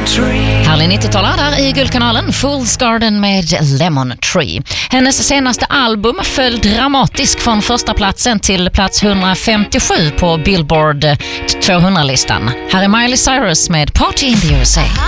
Härlig 90-talare där i Guldkanalen, Fool's Garden med Lemon Tree. Hennes senaste album föll dramatiskt från första platsen till plats 157 på Billboard 200-listan. Här är Miley Cyrus med Party in the USA.